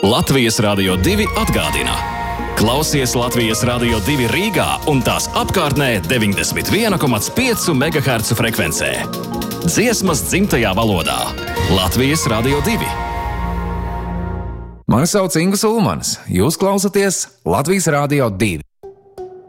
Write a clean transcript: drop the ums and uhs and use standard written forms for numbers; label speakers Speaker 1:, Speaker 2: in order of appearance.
Speaker 1: Latvijas Radio 2 atgādina. Klausies Latvijas Radio 2 Rīgā un tās apkārtnē 91,5 MHz frekvencē. Dziesmas dzimtajā valodā. Latvijas Radio 2.
Speaker 2: Mani sauc Ingus Ulmanis. Jūs klausaties Latvijas Radio 2.